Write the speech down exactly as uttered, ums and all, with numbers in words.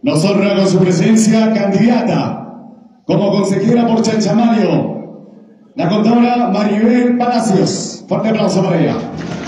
Nos honra con su presencia candidata como consejera por Chanchamayo, la contadora Maribel Palacios. Fuerte aplauso para ella.